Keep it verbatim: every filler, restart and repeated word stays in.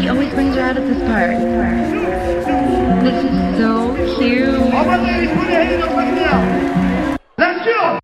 always brings her out at this part. This is so cute. All my ladies, put your hands up right now. Let's go.